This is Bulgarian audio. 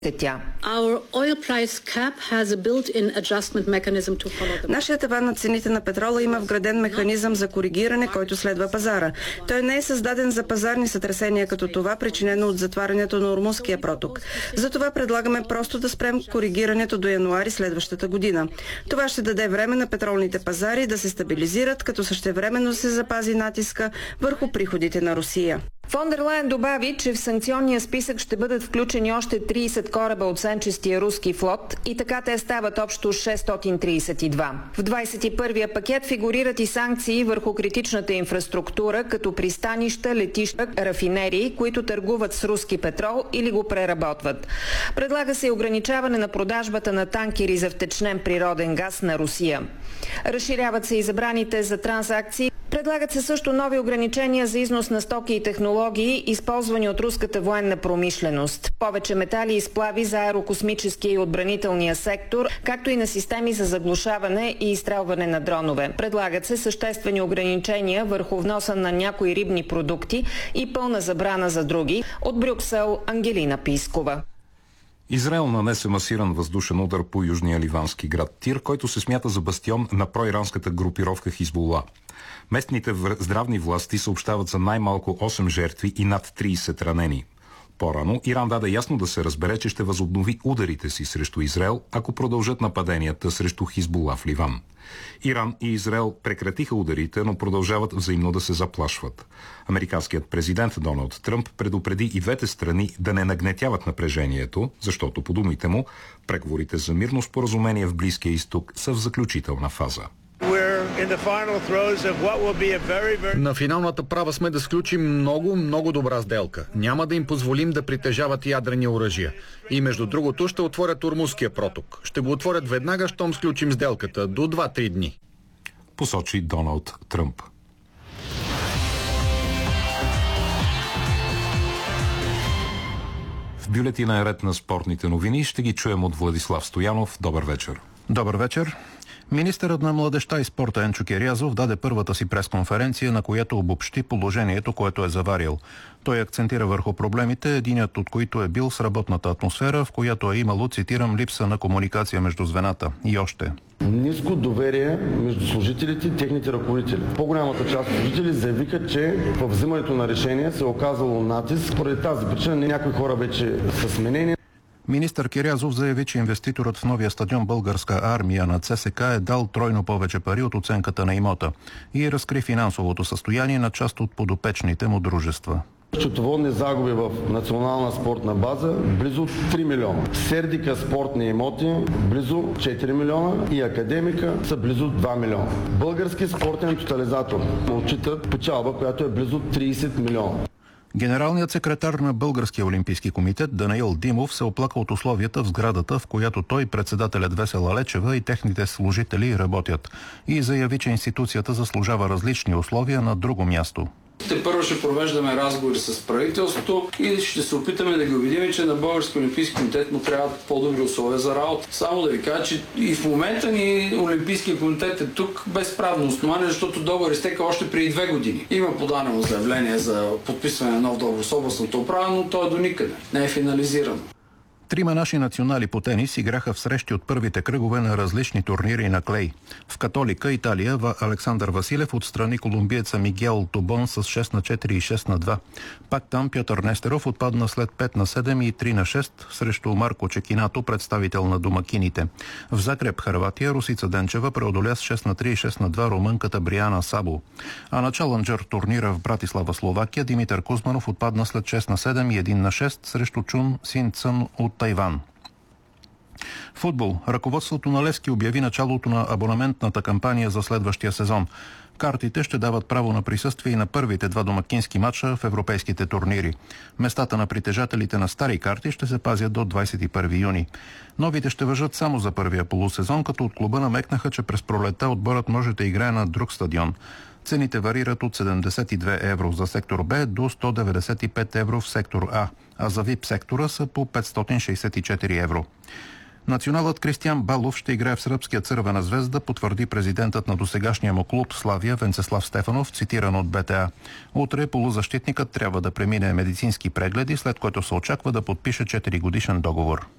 Нашият таван на цените на петрола има вграден механизъм за коригиране, който следва пазара. Той не е създаден за пазарни сътресения като това, причинено от затварянето на Ормузския проток. Затова предлагаме просто да спрем коригирането до януари следващата година. Това ще даде време на петролните пазари да се стабилизират, като същевременно се запази натиска върху приходите на Русия. Фон дер Лайен добави, че в санкционния списък ще бъдат включени още 30 кораба от сенчестия руски флот и така те стават общо 632. В 21-я пакет фигурират и санкции върху критичната инфраструктура, като пристанища, летища, рафинерии, които търгуват с руски петрол или го преработват. Предлага се и ограничаване на продажбата на танкери за втечнен природен газ на Русия. Разширяват се и забраните за трансакции. Предлагат се също нови ограничения за износ на стоки и технологии, използвани от руската военна промишленост. Повече метали и сплави за аерокосмическия и отбранителния сектор, както и на системи за заглушаване и изстрелване на дронове. Предлагат се съществени ограничения върху вноса на някои рибни продукти и пълна забрана за други. От Брюксел, Ангелина Пискова. Израел нанесе масиран въздушен удар по южния ливански град Тир, който се смята за бастион на проиранската групировка Хизбула. Местните здравни власти съобщават за най-малко 8 жертви и над 30 ранени. По-рано Иран даде ясно да се разбере, че ще възобнови ударите си срещу Израел, ако продължат нападенията срещу Хизбула в Ливан. Иран и Израел прекратиха ударите, но продължават взаимно да се заплашват. Американският президент Доналд Тръмп предупреди и двете страни да не нагнетяват напрежението, защото, по думите му, преговорите за мирно споразумение в Близкия изток са в заключителна фаза. На финалната права сме да сключим много добра сделка. Няма да им позволим да притежават ядрени оръжия. И между другото ще отворят Ормузския проток. Ще го отворят веднага, щом сключим сделката, до 2-3 дни. Посочи Доналд Тръмп. В бюлетина е ред на спортните новини. Ще ги чуем от Владислав Стоянов. Добър вечер. Добър вечер. Министърът на младежта и спорта Енчо Кирязов даде първата си пресконференция, на която обобщи положението, което е заварил. Той акцентира върху проблемите, единият от които е бил с работната атмосфера, в която е имало, цитирам, липса на комуникация между звената. И още. Ниско доверие между служителите и техните ръководители. По-голямата част от служители заявиха, че в взимането на решение се е оказало натиск. Поради тази причина някои хора вече са сменени. Министър Кирязов заяви, че инвеститорът в новия стадион Българска армия на ЦСК е дал тройно повече пари от оценката на имота и разкри финансовото състояние на част от подопечните му дружества. Счетоводни загуби в национална спортна база близо 3 милиона. Сердика спортни имоти близо 4 милиона и Академика са близо 2 милиона. Български спортен тотализатор отчитат печалба, която е близо 30 милиона. Генералният секретар на Българския олимпийски комитет Данаил Димов се оплака от условията в сградата, в която той, председателят Весела Лечева и техните служители работят, и заяви, че институцията заслужава различни условия на друго място. Първо ще провеждаме разговори с правителството и ще се опитаме да ги убедим, че на Българския олимпийски комитет му трябват по-добри условия за работа. Само да ви кажа, че и в момента ни Олимпийския комитет е тук без правно основание, защото договор изтека още преди 2 години. Има подадено заявление за подписване на нов договор с областната управа, но то е до никъде. Не е финализирано. 3 наши национали по тенис играха в срещи от първите кръгове на различни турнири на клей. В Католика, Италия, Александър Василев отстрани колумбиеца Мигел Тобон с 6-4 и 6-2. Пак там Пьотър Нестеров отпадна след 5-7 и 3-6 срещу Марко Чекинато, представител на домакините. В Загреб, Хърватия, Русица Денчева преодоля с 6-3 и 6-2 румънката Бриана Сабо. А на Чалънджър турнира в Братислава, Словакия, Димитър Кузманов отпадна след 6-7 и 1-6 срещу Чун Син Цън от Тайван. Футбол. Ръководството на Левски обяви началото на абонаментната кампания за следващия сезон. Картите ще дават право на присъствие и на първите 2 домакински матча в европейските турнири. Местата на притежателите на стари карти ще се пазят до 21 юни. Новите ще важат само за първия полусезон, като от клуба намекнаха, че през пролетта отборът може да играе на друг стадион. Цените варират от 72 евро за сектор Б до 195 евро в сектор А, а за ВИП сектора са по 564 евро. Националът Кристиян Балов ще играе в сръбския Цървена звезда, потвърди президентът на досегашния му клуб Славия Венцеслав Стефанов, цитиран от БТА. Утре полузащитникът трябва да премине медицински прегледи, след което се очаква да подпише 4-годишен договор.